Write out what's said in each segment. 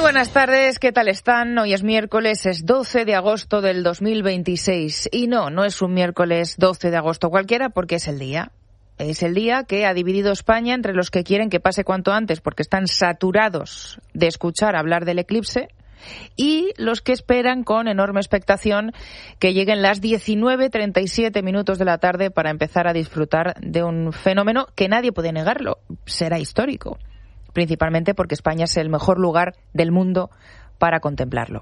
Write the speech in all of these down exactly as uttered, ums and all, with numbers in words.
buenas tardes, ¿qué tal están? Hoy es miércoles, es doce de agosto del dos mil veintiséis. Y no, no es un miércoles doce de agosto cualquiera, porque es el día. Es el día que ha dividido España entre los que quieren que pase cuanto antes porque están saturados de escuchar hablar del eclipse y los que esperan con enorme expectación que lleguen las diecinueve treinta y siete minutos de la tarde para empezar a disfrutar de un fenómeno que nadie puede negarlo, será histórico, principalmente porque España es el mejor lugar del mundo para contemplarlo.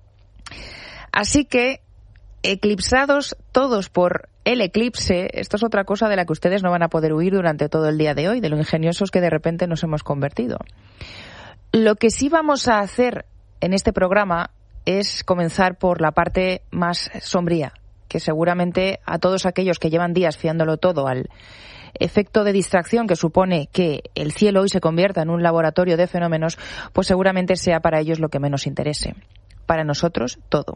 Así que, eclipsados todos por el eclipse, esto es otra cosa de la que ustedes no van a poder huir durante todo el día de hoy, de lo ingeniosos que de repente nos hemos convertido. Lo que sí vamos a hacer en este programa es comenzar por la parte más sombría, que seguramente a todos aquellos que llevan días fiándolo todo al efecto de distracción que supone que el cielo hoy se convierta en un laboratorio de fenómenos, pues seguramente sea para ellos lo que menos interese. Para nosotros, todo.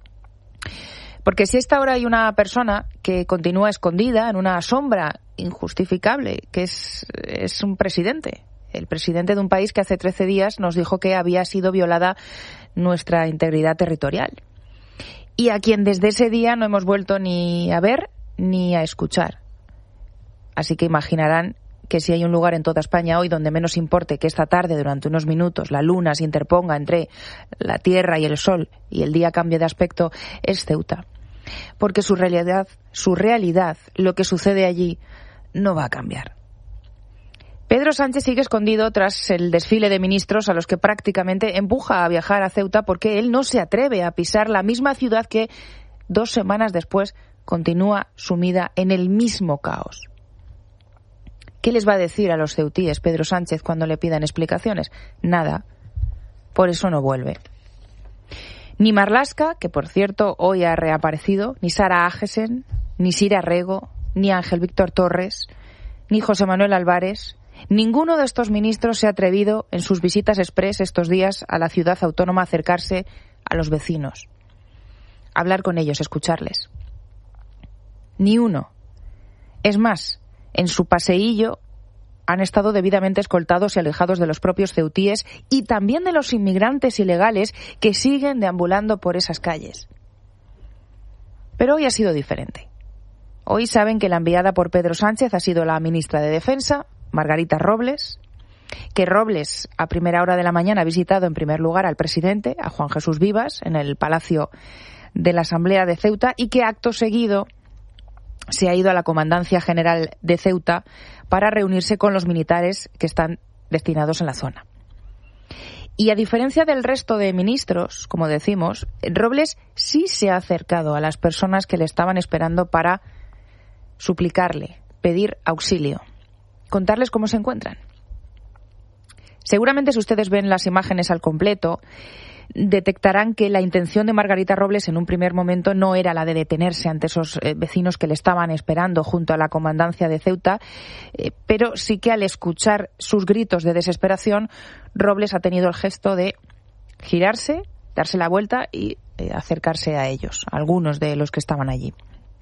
Porque si a esta hora hay una persona que continúa escondida en una sombra injustificable, que es, es un presidente, el presidente de un país que hace trece días nos dijo que había sido violada nuestra integridad territorial, y a quien desde ese día no hemos vuelto ni a ver ni a escuchar. Así que imaginarán que si hay un lugar en toda España hoy donde menos importe que esta tarde, durante unos minutos, la luna se interponga entre la tierra y el sol y el día cambie de aspecto, es Ceuta. Porque su realidad, su realidad, lo que sucede allí, no va a cambiar. Pedro Sánchez sigue escondido tras el desfile de ministros a los que prácticamente empuja a viajar a Ceuta porque él no se atreve a pisar la misma ciudad que dos semanas después continúa sumida en el mismo caos. ¿Qué les va a decir a los ceutíes Pedro Sánchez cuando le pidan explicaciones? Nada. Por eso no vuelve. Ni Marlaska, que por cierto hoy ha reaparecido, ni Sara Agesen, ni Sira Rego, ni Ángel Víctor Torres, ni José Manuel Álvarez, ninguno de estos ministros se ha atrevido en sus visitas express estos días a la ciudad autónoma a acercarse a los vecinos, hablar con ellos, escucharles. Ni uno. Es más, en su paseillo han estado debidamente escoltados y alejados de los propios ceutíes y también de los inmigrantes ilegales que siguen deambulando por esas calles. Pero hoy ha sido diferente. Hoy saben que la enviada por Pedro Sánchez ha sido la ministra de Defensa, Margarita Robles, que Robles a primera hora de la mañana ha visitado en primer lugar al presidente, a Juan Jesús Vivas, en el Palacio de la Asamblea de Ceuta, y que acto seguido se ha ido a la Comandancia General de Ceuta para reunirse con los militares que están destinados en la zona. Y a diferencia del resto de ministros, como decimos, Robles sí se ha acercado a las personas que le estaban esperando para suplicarle, pedir auxilio, contarles cómo se encuentran. Seguramente si ustedes ven las imágenes al completo, detectarán que la intención de Margarita Robles en un primer momento no era la de detenerse ante esos eh, vecinos que le estaban esperando junto a la comandancia de Ceuta, eh, pero sí que al escuchar sus gritos de desesperación, Robles ha tenido el gesto de girarse, darse la vuelta y eh, acercarse a ellos, a algunos de los que estaban allí.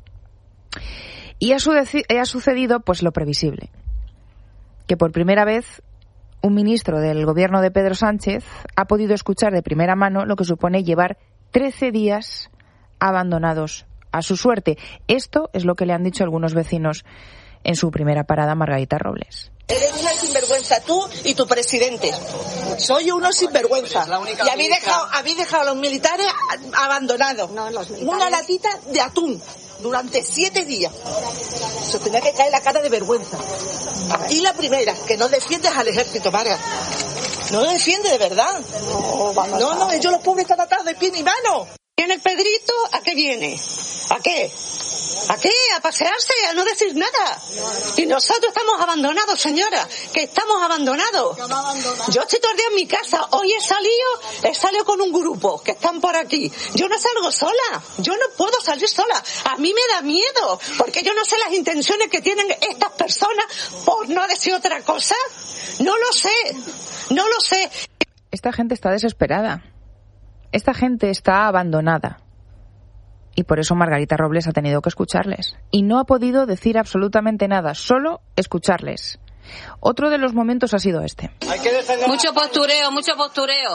Y ha, su- ha sucedido pues lo previsible, que por primera vez un ministro del gobierno de Pedro Sánchez ha podido escuchar de primera mano lo que supone llevar trece días abandonados a su suerte. Esto es lo que le han dicho algunos vecinos en su primera parada a Margarita Robles. Eres una sinvergüenza, tú y tu presidente. Soy uno sinvergüenza. Y habéis dejado, habéis dejado a los militares abandonados. No, los militares. Una latita de atún durante siete días. Se os tenía que caer la cara de vergüenza. Y la primera, que no defiendes al ejército, Vargas. No lo defiende de verdad. No, no, ellos los pobres están atados de pie ni mano. ¿Viene el Pedrito? ¿A qué viene? ¿A qué? ¿A qué? ¿A pasearse? ¿A no decir nada? Y nosotros estamos abandonados, señora, que estamos abandonados. Yo estoy todo el día en mi casa. Hoy he salido, he salido con un grupo que están por aquí. Yo no salgo sola. Yo no puedo salir sola. A mí me da miedo, porque yo no sé las intenciones que tienen estas personas, por no decir otra cosa. No lo sé, no lo sé. Esta gente está desesperada. Esta gente está abandonada. Y por eso Margarita Robles ha tenido que escucharles. Y no ha podido decir absolutamente nada, solo escucharles. Otro de los momentos ha sido este. Mucho postureo, mucho postureo.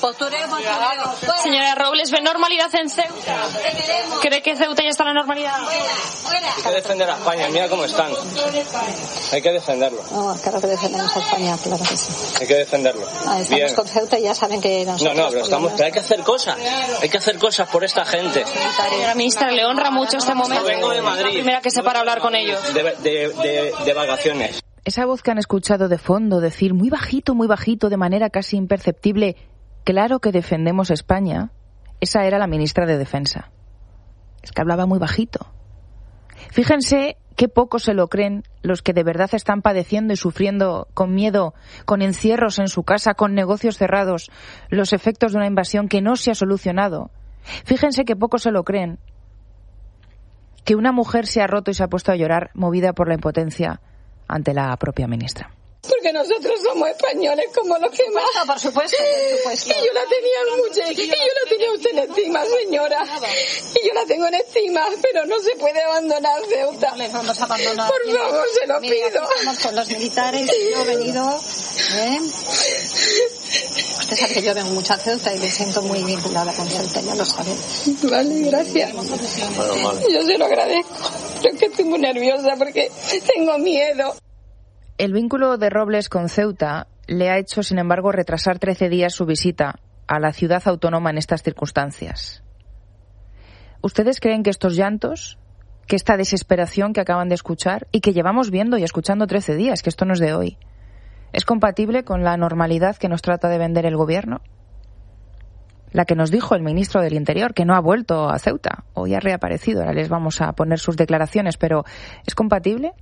Postureo, postureo. Señora Robles, ¿ve normalidad en Ceuta? ¿Cree que Ceuta ya está en la normalidad? Hay que defender a España, mira cómo están. Hay que defenderlo. No, claro que defendemos a España, claro que sí. Hay que defenderlo. Ah, estamos Bien. con Ceuta y ya saben que nosotros... No, no, pero, estamos, pero hay que hacer cosas. Hay que hacer cosas por esta gente. Señora ministra, le honra mucho este momento. Vengo de Madrid. Es la primera que se para a hablar con ellos. De, de, de, de vacaciones. Esa voz que han escuchado de fondo decir muy bajito, muy bajito, de manera casi imperceptible, claro que defendemos España, esa era la ministra de Defensa. Es que hablaba muy bajito. Fíjense qué poco se lo creen los que de verdad están padeciendo y sufriendo con miedo, con encierros en su casa, con negocios cerrados, los efectos de una invasión que no se ha solucionado. Fíjense qué poco se lo creen que una mujer se ha roto y se ha puesto a llorar movida por la impotencia ante la propia ministra. Porque nosotros somos españoles como los que más. Por supuesto, por supuesto. Y yo la tenía mucho, y yo la tenía usted en estima, señora. Y yo la tengo en estima, pero no se puede abandonar Ceuta. Les vamos a abandonar. Por favor, se lo Mira, pido. Estamos con los militares, yo he venido. ¿eh? Usted sabe que yo vengo mucho a Ceuta y me siento muy vinculada con Ceuta, ya lo sabe. Vale, gracias. Yo se lo agradezco. Pero es que estoy muy nerviosa porque tengo miedo. El vínculo de Robles con Ceuta le ha hecho, sin embargo, retrasar trece días su visita a la ciudad autónoma en estas circunstancias. ¿Ustedes creen que estos llantos, que esta desesperación que acaban de escuchar y que llevamos viendo y escuchando trece días, que esto no es de hoy, es compatible con la normalidad que nos trata de vender el gobierno? La que nos dijo el ministro del Interior, que no ha vuelto a Ceuta, hoy ha reaparecido, ahora les vamos a poner sus declaraciones, pero ¿es compatible?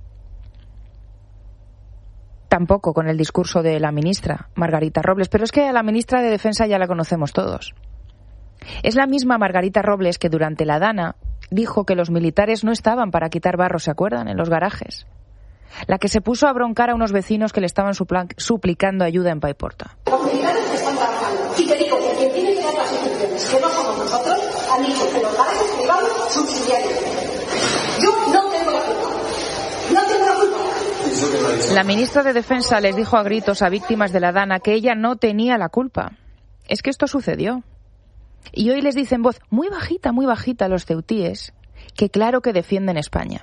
Tampoco con el discurso de la ministra, Margarita Robles, pero es que a la ministra de Defensa ya la conocemos todos. Es la misma Margarita Robles que durante la Dana dijo que los militares no estaban para quitar barro, ¿se acuerdan?, en los garajes. La que se puso a broncar a unos vecinos que le estaban suplicando ayuda en Paiporta. Los militares están trabajando. Y te digo que quien tiene que dar las instrucciones, que no somos nosotros, han dicho que los garajes privados subsidiarios. Yo no tengo la culpa. No tengo la culpa. La ministra de Defensa les dijo a gritos a víctimas de la Dana que ella no tenía la culpa. Es que esto sucedió. Y hoy les dice en voz muy bajita, muy bajita a los ceutíes que claro que defienden España.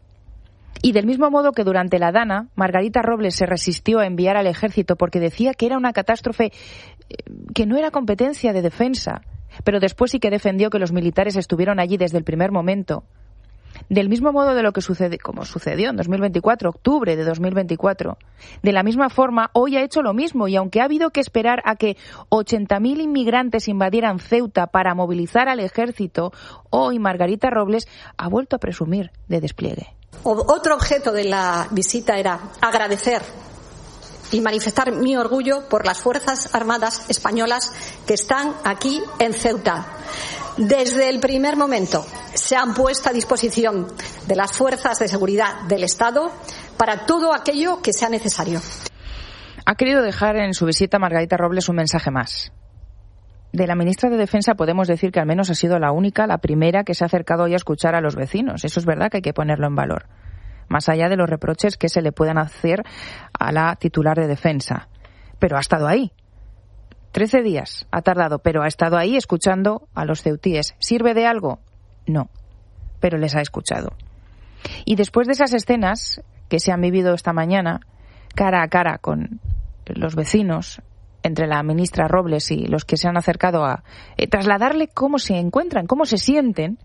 Y del mismo modo que durante la Dana, Margarita Robles se resistió a enviar al ejército porque decía que era una catástrofe que no era competencia de defensa, pero después sí que defendió que los militares estuvieron allí desde el primer momento. Del mismo modo de lo que sucede, como sucedió en dos mil veinticuatro, octubre de dos mil veinticuatro, de la misma forma, hoy ha hecho lo mismo y aunque ha habido que esperar a que ochenta mil inmigrantes invadieran Ceuta para movilizar al ejército, hoy Margarita Robles ha vuelto a presumir de despliegue. Otro objeto de la visita era agradecer y manifestar mi orgullo por las Fuerzas Armadas españolas que están aquí en Ceuta. Desde el primer momento se han puesto a disposición de las fuerzas de seguridad del Estado para todo aquello que sea necesario. Ha querido dejar en su visita a Margarita Robles un mensaje más. De la ministra de Defensa podemos decir que al menos ha sido la única, la primera que se ha acercado hoy a escuchar a los vecinos. Eso es verdad que hay que ponerlo en valor. Más allá de los reproches que se le puedan hacer a la titular de Defensa. Pero ha estado ahí. Trece días ha tardado, pero ha estado ahí escuchando a los ceutíes. ¿Sirve de algo? No, pero les ha escuchado. Y después de esas escenas que se han vivido esta mañana, cara a cara con los vecinos, entre la ministra Robles y los que se han acercado a eh, trasladarle cómo se encuentran, cómo se sienten,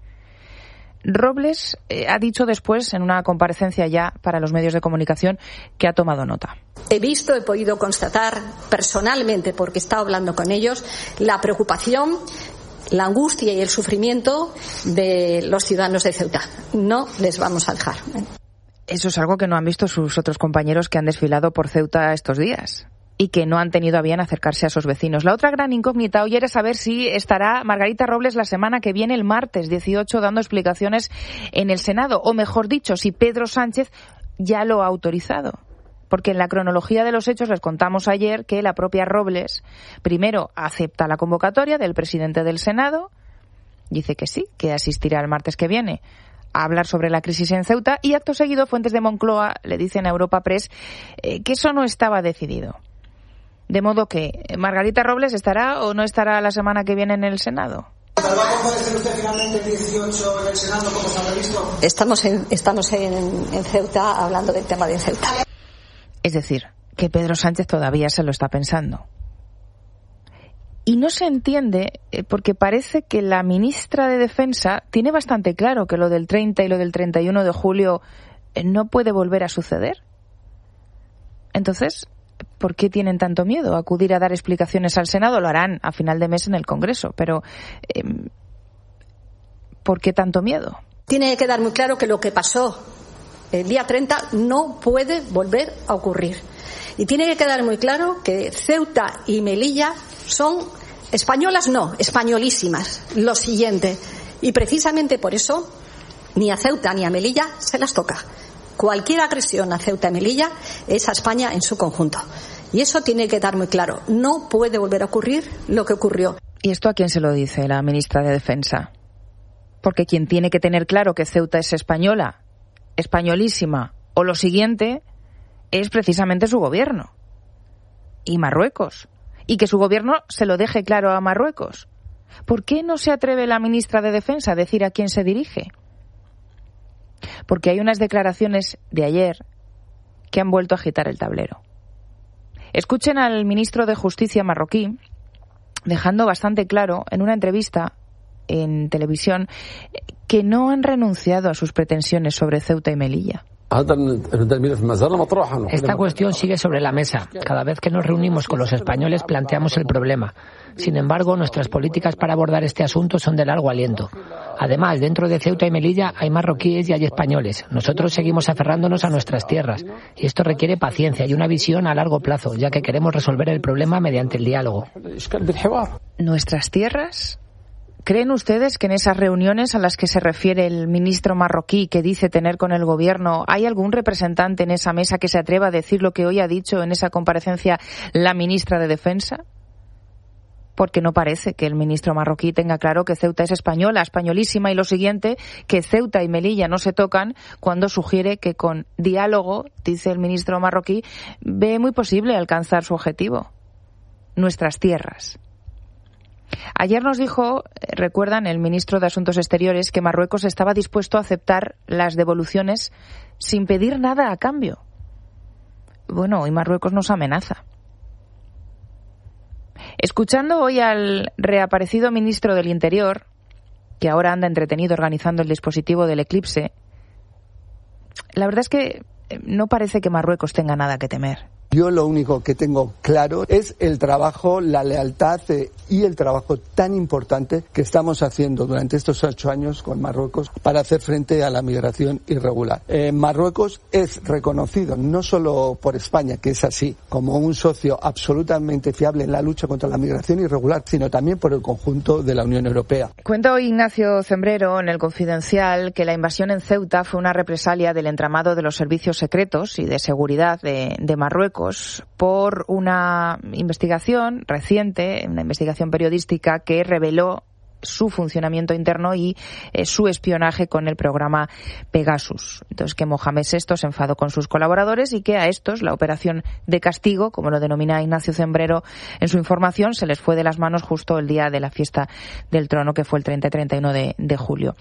Robles eh, ha dicho después, en una comparecencia ya para los medios de comunicación, que ha tomado nota. He visto, he podido constatar personalmente, porque he estado hablando con ellos, la preocupación, la angustia y el sufrimiento de los ciudadanos de Ceuta. No les vamos a dejar. Eso es algo que no han visto sus otros compañeros que han desfilado por Ceuta estos días y que no han tenido a bien acercarse a sus vecinos. La otra gran incógnita hoy era saber si estará Margarita Robles la semana que viene, el martes dieciocho, dando explicaciones en el Senado, o mejor dicho, si Pedro Sánchez ya lo ha autorizado. Porque en la cronología de los hechos les contamos ayer que la propia Robles primero acepta la convocatoria del presidente del Senado, dice que sí, que asistirá el martes que viene a hablar sobre la crisis en Ceuta, y acto seguido fuentes de Moncloa le dicen a Europa Press eh, que eso no estaba decidido. De modo que, ¿Margarita Robles estará o no estará la semana que viene en el Senado? ¿Va a comparecer usted finalmente el dieciocho en el Senado como está previsto? Estamos en, estamos en, en Ceuta hablando del tema de Ceuta. Es decir, que Pedro Sánchez todavía se lo está pensando. Y no se entiende porque parece que la ministra de Defensa tiene bastante claro que lo del treinta y lo del treinta y uno de julio no puede volver a suceder. Entonces, ¿por qué tienen tanto miedo a acudir a dar explicaciones al Senado? Lo harán a final de mes en el Congreso, pero eh, ¿por qué tanto miedo? Tiene que quedar muy claro que lo que pasó el día treinta no puede volver a ocurrir. Y tiene que quedar muy claro que Ceuta y Melilla son españolas, no, españolísimas. Lo siguiente. Y precisamente por eso ni a Ceuta ni a Melilla se las toca. Cualquier agresión a Ceuta y Melilla es a España en su conjunto. Y eso tiene que quedar muy claro. No puede volver a ocurrir lo que ocurrió. ¿Y esto a quién se lo dice la ministra de Defensa? Porque quien tiene que tener claro que Ceuta es española, españolísima, o lo siguiente, es precisamente su gobierno. Y Marruecos. Y que su gobierno se lo deje claro a Marruecos. ¿Por qué no se atreve la ministra de Defensa a decir a quién se dirige? Porque hay unas declaraciones de ayer que han vuelto a agitar el tablero. Escuchen al ministro de Justicia marroquí dejando bastante claro en una entrevista en televisión que no han renunciado a sus pretensiones sobre Ceuta y Melilla. Esta cuestión sigue sobre la mesa. Cada vez que nos reunimos con los españoles planteamos el problema. Sin embargo, nuestras políticas para abordar este asunto son de largo aliento. Además, dentro de Ceuta y Melilla hay marroquíes y hay españoles. Nosotros seguimos aferrándonos a nuestras tierras. Y esto requiere paciencia y una visión a largo plazo, ya que queremos resolver el problema mediante el diálogo. ¿Nuestras tierras? ¿Creen ustedes que en esas reuniones a las que se refiere el ministro marroquí que dice tener con el gobierno, hay algún representante en esa mesa que se atreva a decir lo que hoy ha dicho en esa comparecencia la ministra de Defensa? Porque no parece que el ministro marroquí tenga claro que Ceuta es española, españolísima, y lo siguiente, que Ceuta y Melilla no se tocan, cuando sugiere que con diálogo, dice el ministro marroquí, ve muy posible alcanzar su objetivo. Nuestras tierras. Ayer nos dijo, recuerdan, el ministro de Asuntos Exteriores, que Marruecos estaba dispuesto a aceptar las devoluciones sin pedir nada a cambio. Bueno, hoy Marruecos nos amenaza. Escuchando hoy al reaparecido ministro del Interior, que ahora anda entretenido organizando el dispositivo del eclipse, la verdad es que no parece que Marruecos tenga nada que temer. Yo lo único que tengo claro es el trabajo, la lealtad eh, y el trabajo tan importante que estamos haciendo durante estos ocho años con Marruecos para hacer frente a la migración irregular. Eh, Marruecos es reconocido no solo por España, que es así, como un socio absolutamente fiable en la lucha contra la migración irregular, sino también por el conjunto de la Unión Europea. Cuenta hoy Ignacio Zembrero en El Confidencial que la invasión en Ceuta fue una represalia del entramado de los servicios secretos y de seguridad de, de Marruecos por una investigación reciente, una investigación periodística que reveló su funcionamiento interno y eh, su espionaje con el programa Pegasus. Entonces, que Mohamed sexto se enfadó con sus colaboradores y que a estos la operación de castigo, como lo denomina Ignacio Zembrero en su información, se les fue de las manos justo el día de la fiesta del trono, que fue el treinta y treinta y uno de, de julio.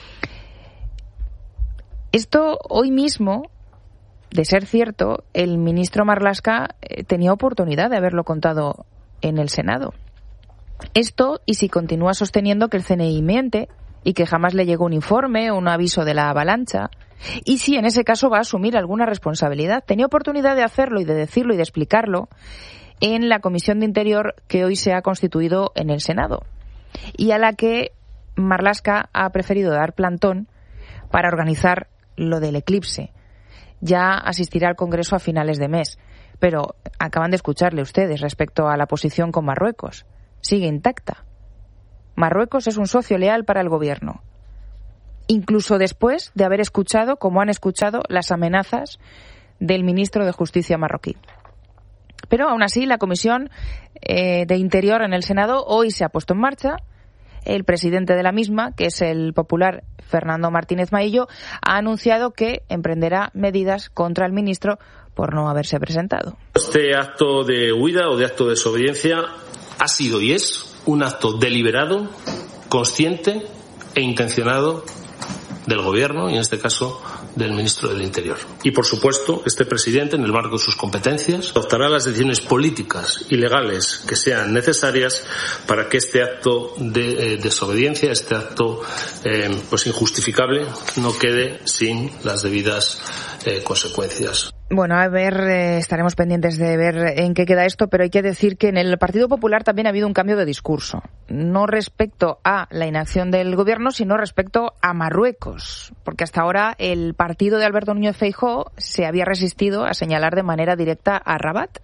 Esto hoy mismo, de ser cierto, el ministro Marlaska tenía oportunidad de haberlo contado en el Senado. Esto, y si continúa sosteniendo que el C N I miente y que jamás le llegó un informe o un aviso de la avalancha, y si en ese caso va a asumir alguna responsabilidad. Tenía oportunidad de hacerlo y de decirlo y de explicarlo en la Comisión de Interior que hoy se ha constituido en el Senado y a la que Marlaska ha preferido dar plantón para organizar lo del eclipse. Ya asistirá al Congreso a finales de mes, pero acaban de escucharle ustedes respecto a la posición con Marruecos. Sigue intacta. Marruecos es un socio leal para el gobierno, incluso después de haber escuchado, como han escuchado, las amenazas del ministro de Justicia marroquí. Pero aún así, la Comisión eh, de Interior en el Senado hoy se ha puesto en marcha. El presidente de la misma, que es el popular Fernando Martínez Maillo, ha anunciado que emprenderá medidas contra el ministro por no haberse presentado. Este acto de huida o de acto de desobediencia ha sido y es un acto deliberado, consciente e intencionado del Gobierno y, en este caso, del Ministro del Interior. Y, por supuesto, este presidente, en el marco de sus competencias, adoptará las decisiones políticas y legales que sean necesarias para que este acto de eh, desobediencia, este acto eh, pues injustificable, no quede sin las debidas eh, consecuencias. Bueno, a ver, eh, estaremos pendientes de ver en qué queda esto, pero hay que decir que en el Partido Popular también ha habido un cambio de discurso. No respecto a la inacción del Gobierno, sino respecto a Marruecos. Porque hasta ahora el partido de Alberto Núñez Feijóo se había resistido a señalar de manera directa a Rabat.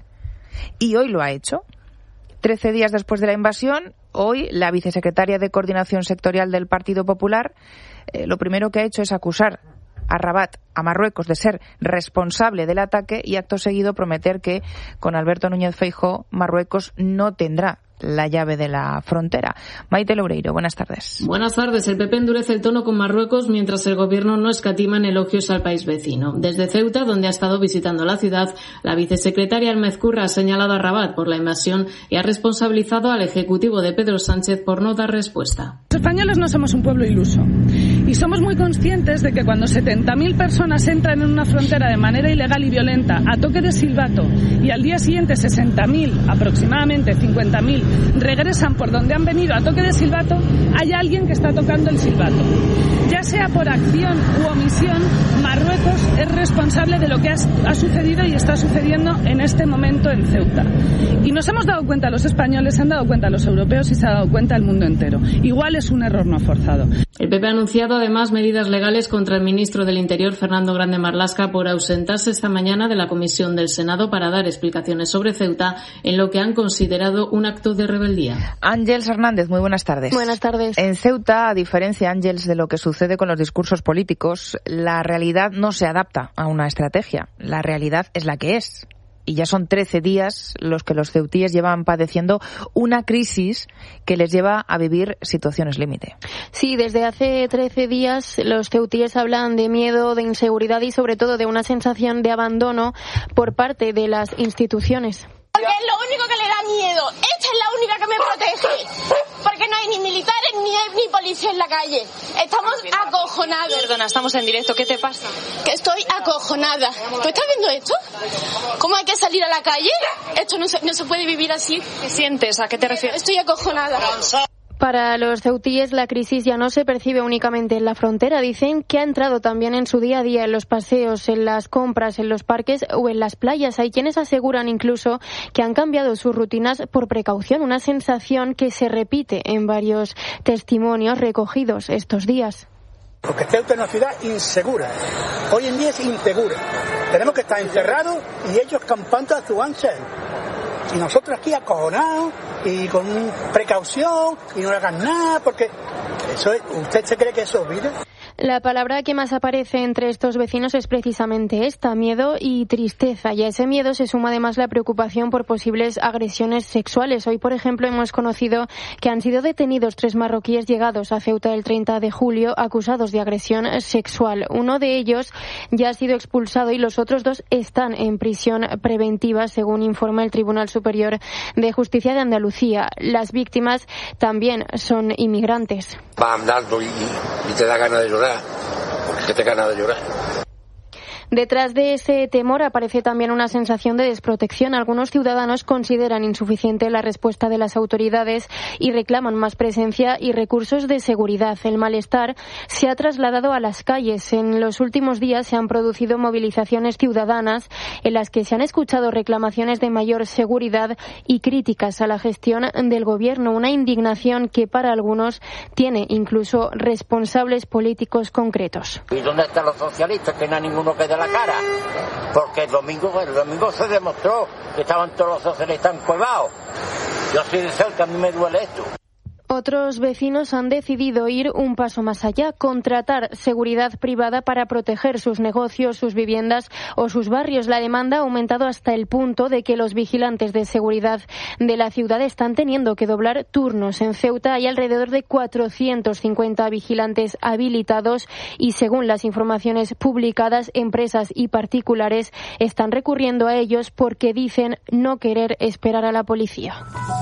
Y hoy lo ha hecho. Trece días después de la invasión, hoy la vicesecretaria de Coordinación Sectorial del Partido Popular eh, lo primero que ha hecho es acusar a Rabat, a Marruecos, de ser responsable del ataque y acto seguido prometer que con Alberto Núñez Feijóo Marruecos no tendrá la llave de la frontera. Maite Loureiro, buenas tardes. Buenas tardes. El P P endurece el tono con Marruecos mientras el Gobierno no escatima en elogios al país vecino. Desde Ceuta, donde ha estado visitando la ciudad, la vicesecretaria Almezcurra ha señalado a Rabat por la invasión y ha responsabilizado al Ejecutivo de Pedro Sánchez por no dar respuesta. Los españoles no somos un pueblo iluso y somos muy conscientes de que cuando setenta mil personas entran en una frontera de manera ilegal y violenta a toque de silbato y al día siguiente sesenta mil, aproximadamente cincuenta mil, regresan por donde han venido a toque de silbato, hay alguien que está tocando el silbato. Ya sea por acción u omisión, Marruecos es responsable de lo que ha, ha sucedido y está sucediendo en este momento en Ceuta. Y nos hemos dado cuenta los españoles, se han dado cuenta los europeos y se ha dado cuenta el mundo entero. Igual es un error no forzado. El P P ha anunciado además medidas legales contra el ministro del Interior, Fernando Grande Marlaska, por ausentarse esta mañana de la comisión del Senado para dar explicaciones sobre Ceuta en lo que han considerado un acto de rebeldía. Ángeles Hernández, muy buenas tardes. Buenas tardes. En Ceuta, a diferencia, Ángeles, de lo que sucede con los discursos políticos, la realidad no se adapta a una estrategia. La realidad es la que es. Y ya son trece días los que los ceutíes llevan padeciendo una crisis que les lleva a vivir situaciones límite. Sí, desde hace trece días los ceutíes hablan de miedo, de inseguridad y sobre todo de una sensación de abandono por parte de las instituciones. Porque es lo único que le da miedo. Esta es la única que me protege. Porque no hay ni militares ni, ni policía en la calle. Estamos acojonados. Perdona, estamos en directo. ¿Qué te pasa? Que estoy acojonada. ¿Tú estás viendo esto? ¿Cómo hay que salir a la calle? Esto no se, no se puede vivir así. ¿Qué sientes? ¿A qué te refieres? Estoy acojonada. Para los ceutíes la crisis ya no se percibe únicamente en la frontera. Dicen que ha entrado también en su día a día, en los paseos, en las compras, en los parques o en las playas. Hay quienes aseguran incluso que han cambiado sus rutinas por precaución, una sensación que se repite en varios testimonios recogidos estos días. Porque Ceuta es una ciudad insegura. Hoy en día es insegura. Tenemos que estar encerrados y ellos campando a su ancha. Y nosotros aquí acojonados y con precaución y no hagan nada, porque eso es, ¿usted se cree que eso es vida? La palabra que más aparece entre estos vecinos es precisamente esta, miedo y tristeza. Y a ese miedo se suma además la preocupación por posibles agresiones sexuales. Hoy, por ejemplo, hemos conocido que han sido detenidos tres marroquíes llegados a Ceuta el treinta de julio acusados de agresión sexual. Uno de ellos ya ha sido expulsado y los otros dos están en prisión preventiva, según informa el Tribunal Superior de Justicia de Andalucía. Las víctimas también son inmigrantes. Va andando y, y te da ganas de llorar. Porque te gana de llorar. Detrás de ese temor aparece también una sensación de desprotección. Algunos ciudadanos consideran insuficiente la respuesta de las autoridades y reclaman más presencia y recursos de seguridad. El malestar se ha trasladado a las calles. En los últimos días se han producido movilizaciones ciudadanas en las que se han escuchado reclamaciones de mayor seguridad y críticas a la gestión del gobierno. Una indignación que para algunos tiene incluso responsables políticos concretos. ¿Y dónde están los socialistas? Que no hay ninguno que dé la cara, porque el domingo el domingo se demostró que estaban todos los socialistas encuevados. Yo soy de Ceuta, a mí me duele esto. Otros vecinos han decidido ir un paso más allá, contratar seguridad privada para proteger sus negocios, sus viviendas o sus barrios. La demanda ha aumentado hasta el punto de que los vigilantes de seguridad de la ciudad están teniendo que doblar turnos. En Ceuta hay alrededor de cuatrocientos cincuenta vigilantes habilitados y, según las informaciones publicadas, empresas y particulares están recurriendo a ellos porque dicen no querer esperar a la policía.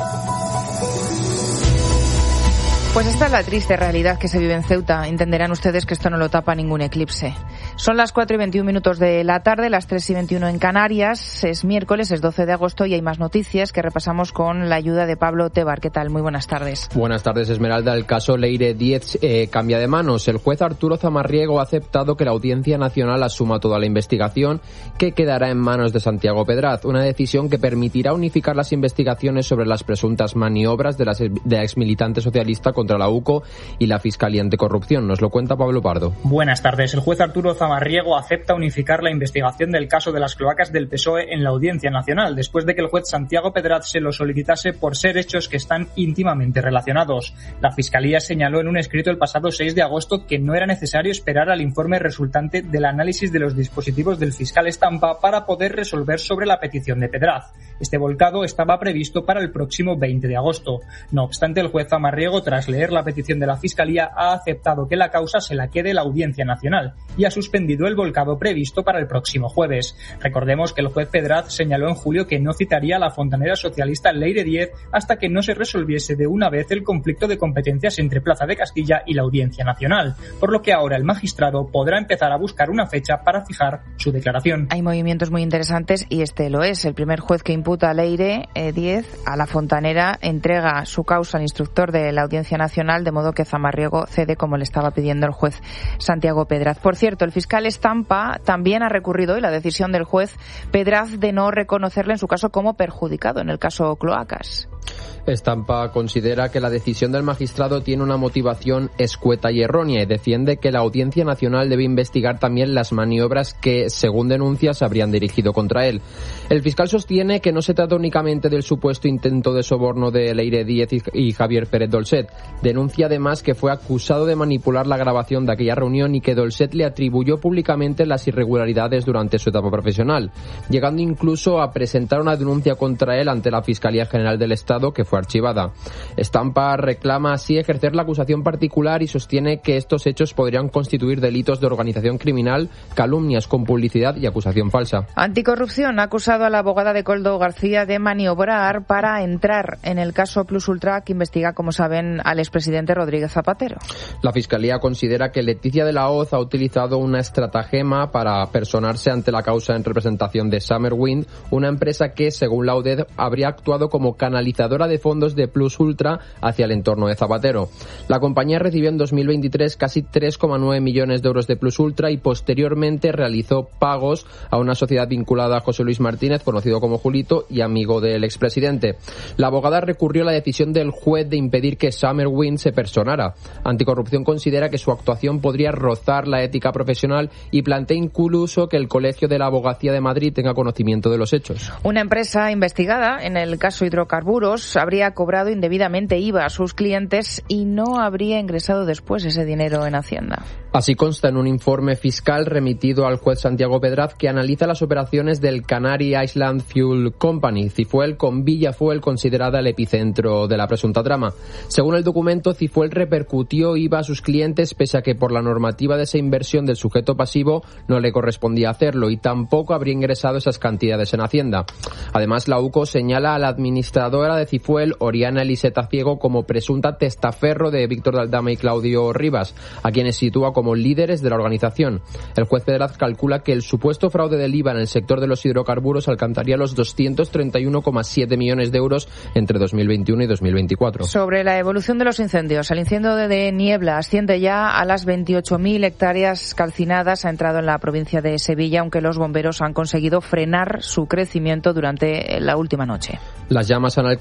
Pues esta es la triste realidad que se vive en Ceuta. Entenderán ustedes que esto no lo tapa ningún eclipse. Son las cuatro y veintiún minutos de la tarde, las tres y veintiuno en Canarias. Es miércoles, es doce de agosto y hay más noticias que repasamos con la ayuda de Pablo Tebar. ¿Qué tal? Muy buenas tardes. Buenas tardes, Esmeralda. El caso Leire diez eh, cambia de manos. El juez Arturo Zamarriego ha aceptado que la Audiencia Nacional asuma toda la investigación, que quedará en manos de Santiago Pedraz. Una decisión que permitirá unificar las investigaciones sobre las presuntas maniobras de la, de la exmilitante socialista contra la U C O y la Fiscalía Anticorrupción. Nos lo cuenta Pablo Pardo. Buenas tardes. El juez Arturo Zamarriego acepta unificar la investigación del caso de las cloacas del P S O E en la Audiencia Nacional, después de que el juez Santiago Pedraz se lo solicitase por ser hechos que están íntimamente relacionados. La Fiscalía señaló en un escrito el pasado seis de agosto que no era necesario esperar al informe resultante del análisis de los dispositivos del fiscal Estampa para poder resolver sobre la petición de Pedraz. Este volcado estaba previsto para el próximo veinte de agosto. No obstante, el juez Zamarriego, tras leer la petición de la Fiscalía, ha aceptado que la causa se la quede la Audiencia Nacional y ha suspendido el volcado previsto para el próximo jueves. Recordemos que el juez Pedraz señaló en julio que no citaría a la fontanera socialista Leire diez hasta que no se resolviese de una vez el conflicto de competencias entre Plaza de Castilla y la Audiencia Nacional, por lo que ahora el magistrado podrá empezar a buscar una fecha para fijar su declaración. Hay movimientos muy interesantes y este lo es. El primer juez que imputa a Leire diez a la fontanera entrega su causa al instructor de la Audiencia Nacional, de modo que Zamarriego cede como le estaba pidiendo el juez Santiago Pedraz. Por cierto, el fiscal Estampa también ha recurrido hoy la decisión del juez Pedraz de no reconocerle en su caso como perjudicado en el caso Cloacas. Estampa considera que la decisión del magistrado tiene una motivación escueta y errónea y defiende que la Audiencia Nacional debe investigar también las maniobras que, según denuncias, habrían dirigido contra él. El fiscal sostiene que no se trata únicamente del supuesto intento de soborno de Leire diez y Javier Pérez Dolcet. Denuncia además que fue acusado de manipular la grabación de aquella reunión y que Dolcet le atribuyó públicamente las irregularidades durante su etapa profesional, llegando incluso a presentar una denuncia contra él ante la Fiscalía General del Estado, que fue archivada. Estampa reclama así ejercer la acusación particular y sostiene que estos hechos podrían constituir delitos de organización criminal, calumnias con publicidad y acusación falsa. Anticorrupción ha acusado a la abogada de Koldo García de maniobrar para entrar en el caso Plus Ultra, que investiga, como saben, al expresidente Rodríguez Zapatero. La Fiscalía considera que Leticia de la Hoz ha utilizado una estratagema para personarse ante la causa en representación de Summerwind, una empresa que, según la U D E D, habría actuado como canalizadora de fondos de Plus Ultra hacia el entorno de Zapatero. La compañía recibió en dos mil veintitrés casi tres coma nueve millones de euros de Plus Ultra y posteriormente realizó pagos a una sociedad vinculada a José Luis Martínez, conocido como Julito y amigo del expresidente. La abogada recurrió a la decisión del juez de impedir que Summerwind se personara. Anticorrupción considera que su actuación podría rozar la ética profesional y plantea incluso que el Colegio de la Abogacía de Madrid tenga conocimiento de los hechos. Una empresa investigada en el caso hidrocarburos habría cobrado indebidamente I V A a sus clientes y no habría ingresado después ese dinero en Hacienda. Así consta en un informe fiscal remitido al juez Santiago Pedraz, que analiza las operaciones del Canary Island Fuel Company, Cifuel, con Villafuel considerada el epicentro de la presunta trama. Según el documento, Cifuel repercutió I V A a sus clientes pese a que por la normativa de esa inversión del sujeto pasivo no le correspondía hacerlo y tampoco habría ingresado esas cantidades en Hacienda. Además, la U C O señala a la administradora de Cifuel, Oriana Eliseta Ciego, como presunta testaferro de Víctor de Aldama y Claudio Rivas, a quienes sitúa como líderes de la organización. El juez Pedraz calcula que el supuesto fraude del I V A en el sector de los hidrocarburos alcanzaría los doscientos treinta y uno coma siete millones de euros entre dos mil veintiuno y dos mil veinticuatro. Sobre la evolución de los incendios, el incendio de Niebla asciende ya a las veintiocho mil hectáreas calcinadas. Ha entrado en la provincia de Sevilla, aunque los bomberos han conseguido frenar su crecimiento durante la última noche. Las llamas han alcanzado el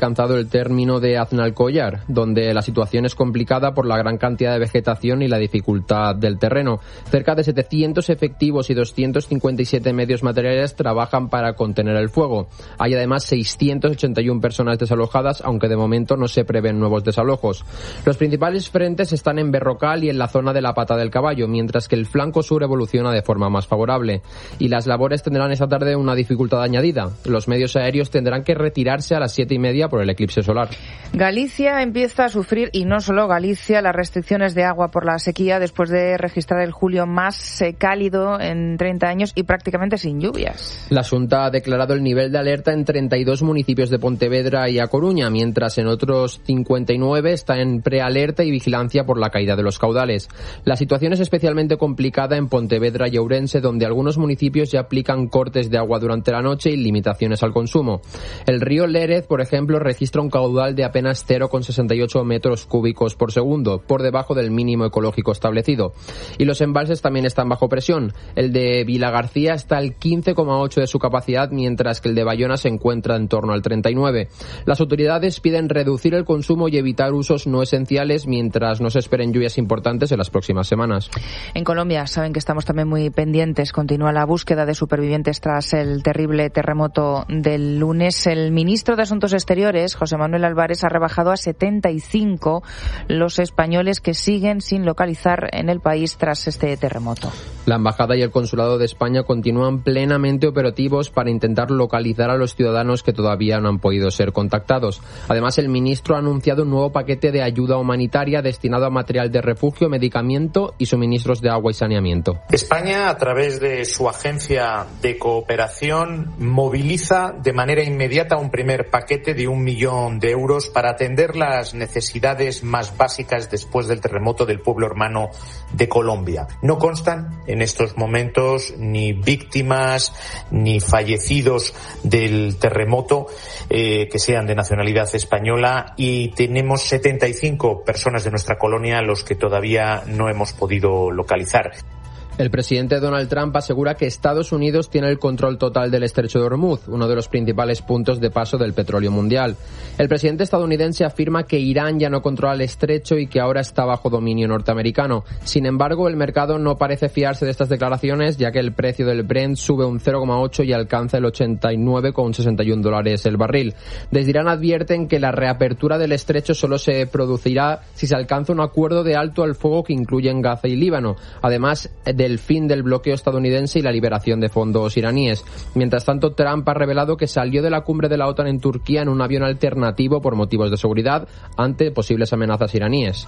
al término de Aznalcóllar, donde la situación es complicada por la gran cantidad de vegetación y la dificultad del terreno. Cerca de setecientos efectivos y doscientos cincuenta y siete medios materiales trabajan para contener el fuego. Hay además seiscientas ochenta y una personas desalojadas, aunque de momento no se prevén nuevos desalojos. Los principales frentes están en Berrocal y en la zona de la Pata del Caballo, mientras que el flanco sur evoluciona de forma más favorable. Y las labores tendrán esta tarde una dificultad añadida. Los medios aéreos tendrán que retirarse a las siete y media por el eclipse solar. Galicia empieza a sufrir, y no solo Galicia, las restricciones de agua por la sequía después de registrar el julio más eh, cálido en treinta años y prácticamente sin lluvias. La Xunta ha declarado el nivel de alerta en treinta y dos municipios de Pontevedra y A Coruña, mientras en otros cincuenta y nueve está en prealerta y vigilancia por la caída de los caudales. La situación es especialmente complicada en Pontevedra y Ourense, donde algunos municipios ya aplican cortes de agua durante la noche y limitaciones al consumo. El río Lérez, por ejemplo, registra un caudal de apenas cero coma sesenta y ocho metros cúbicos por segundo, por debajo del mínimo ecológico establecido. Y los embalses también están bajo presión. El de Vilagarcía está al quince coma ocho de su capacidad, mientras que el de Bayona se encuentra en torno al treinta y nueve. Las autoridades piden reducir el consumo y evitar usos no esenciales mientras no se esperen lluvias importantes en las próximas semanas. En Colombia saben que estamos también muy pendientes. Continúa la búsqueda de supervivientes tras el terrible terremoto del lunes. El ministro de Asuntos Exteriores, José Manuel Álvarez, ha rebajado a setenta y cinco los españoles que siguen sin localizar en el país tras este terremoto. La Embajada y el Consulado de España continúan plenamente operativos para intentar localizar a los ciudadanos que todavía no han podido ser contactados. Además, el ministro ha anunciado un nuevo paquete de ayuda humanitaria destinado a material de refugio, medicamento y suministros de agua y saneamiento. España, a través de su agencia de cooperación, moviliza de manera inmediata un primer paquete de un millón de euros para atender las necesidades más básicas después del terremoto del pueblo hermano de Colombia. No constan en estos momentos ni víctimas ni fallecidos del terremoto eh, que sean de nacionalidad española, y tenemos setenta y cinco personas de nuestra colonia a los que todavía no hemos podido localizar. El presidente Donald Trump asegura que Estados Unidos tiene el control total del estrecho de Hormuz, uno de los principales puntos de paso del petróleo mundial. El presidente estadounidense afirma que Irán ya no controla el estrecho y que ahora está bajo dominio norteamericano. Sin embargo, el mercado no parece fiarse de estas declaraciones, ya que el precio del Brent sube un cero coma ocho y alcanza el ochenta y nueve coma sesenta y uno dólares el barril. Desde Irán advierten que la reapertura del estrecho solo se producirá si se alcanza un acuerdo de alto al fuego que incluye en Gaza y Líbano, además de el fin del bloqueo estadounidense y la liberación de fondos iraníes. Mientras tanto, Trump ha revelado que salió de la cumbre de la OTAN en Turquía en un avión alternativo por motivos de seguridad ante posibles amenazas iraníes.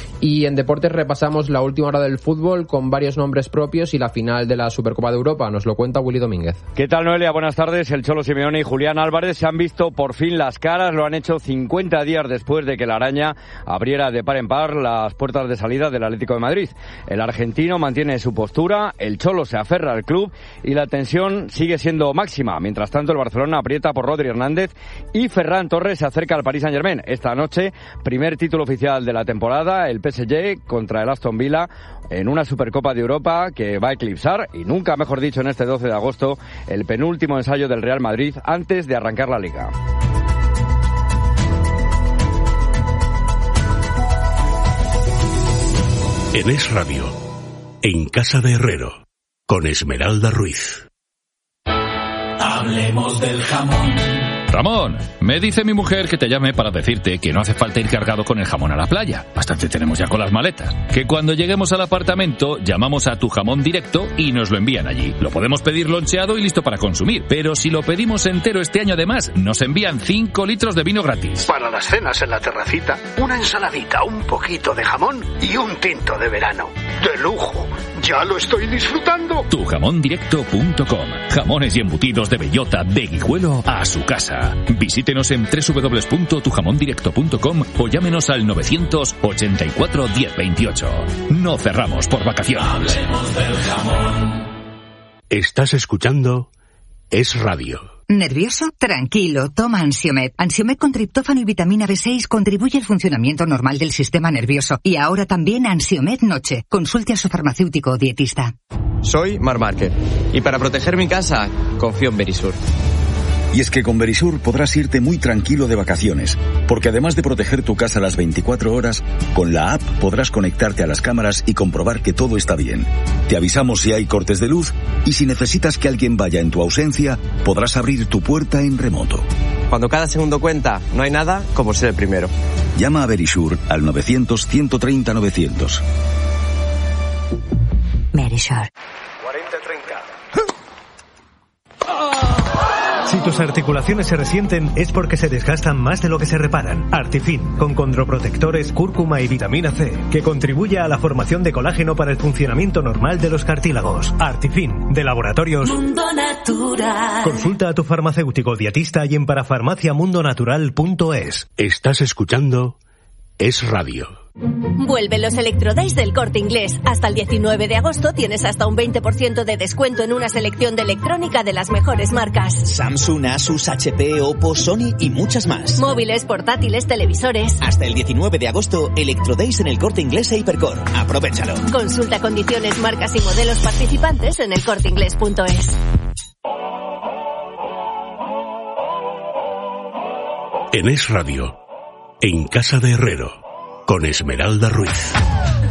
Y en deportes repasamos la última hora del fútbol con varios nombres propios y la final de la Supercopa de Europa. Nos lo cuenta Willy Domínguez. ¿Qué tal, Noelia? Buenas tardes. El Cholo Simeone y Julián Álvarez se han visto por fin las caras. Lo han hecho cincuenta días después de que la araña abriera de par en par las puertas de salida del Atlético de Madrid. El argentino mantiene su postura, el Cholo se aferra al club y la tensión sigue siendo máxima. Mientras tanto, el Barcelona aprieta por Rodri Hernández y Ferran Torres se acerca al Paris Saint-Germain. Esta noche, primer título oficial de la temporada, el P S G contra el Aston Villa en una Supercopa de Europa que va a eclipsar, y nunca mejor dicho en este doce de agosto, el penúltimo ensayo del Real Madrid antes de arrancar la Liga. En Es Radio, en Casa de Herrero, con Esmeralda Ruiz. Hablemos del jamón. Ramón, me dice mi mujer que te llame para decirte que no hace falta ir cargado con el jamón a la playa. Bastante tenemos ya con las maletas. Que cuando lleguemos al apartamento, llamamos a Tu Jamón Directo y nos lo envían allí. Lo podemos pedir loncheado y listo para consumir. Pero si lo pedimos entero este año además, nos envían cinco litros de vino gratis. Para las cenas en la terracita, una ensaladita, un poquito de jamón y un tinto de verano. ¡De lujo! ¡Ya lo estoy disfrutando! tu jamón directo punto com. Jamones y embutidos de bellota, de Guijuelo a su casa. Visítenos en doble u doble u doble u punto tu jamón directo punto com o llámenos al novecientos ochenta y cuatro diez veintiocho. No cerramos por vacaciones. Hablemos del jamón. Estás escuchando Es Radio. ¿Nervioso? Tranquilo, toma Ansiomed. Ansiomed con triptófano y vitamina B seis contribuye al funcionamiento normal del sistema nervioso. Y ahora también Ansiomed Noche. Consulte a su farmacéutico o dietista. Soy Marc Márquez y para proteger mi casa confío en Verisur. Y es que con Verisur podrás irte muy tranquilo de vacaciones, porque además de proteger tu casa las veinticuatro horas, con la app podrás conectarte a las cámaras y comprobar que todo está bien. Te avisamos si hay cortes de luz y si necesitas que alguien vaya en tu ausencia, podrás abrir tu puerta en remoto. Cuando cada segundo cuenta, no hay nada como ser el primero. Llama a Verisur al novecientos, ciento treinta, novecientos. Verisur. cuarenta treinta. Si tus articulaciones se resienten es porque se desgastan más de lo que se reparan. Artifin, con condroprotectores, cúrcuma y vitamina C, que contribuye a la formación de colágeno para el funcionamiento normal de los cartílagos. Artifin, de Laboratorios Mundo Natural. Consulta a tu farmacéutico dietista y en parafarmaciamundonatural punto es. Estás escuchando Es Radio. Vuelven los Electrodays del Corte Inglés. Hasta el diecinueve de agosto tienes hasta un veinte por ciento de descuento en una selección de electrónica de las mejores marcas. Samsung, Asus, H P, Oppo, Sony y muchas más. Móviles, portátiles, televisores. Hasta el diecinueve de agosto, Electrodays en el Corte Inglés e Hipercor. Aprovéchalo. Consulta condiciones, marcas y modelos participantes en el corte inglés punto es. En Es Radio, en Casa de Herrero, con Esmeralda Ruiz.